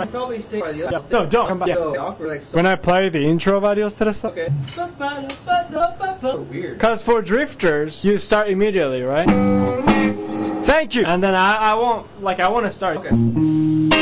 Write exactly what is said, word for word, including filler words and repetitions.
right? Probably stay by the Yeah. No, don't come back. Yeah. So awkward, like so. When I play the intro of Adios Teresa. Okay. Weird. Because for drifters, you start immediately, right? Thank you. And then I, I won't, like, I want to start. Okay.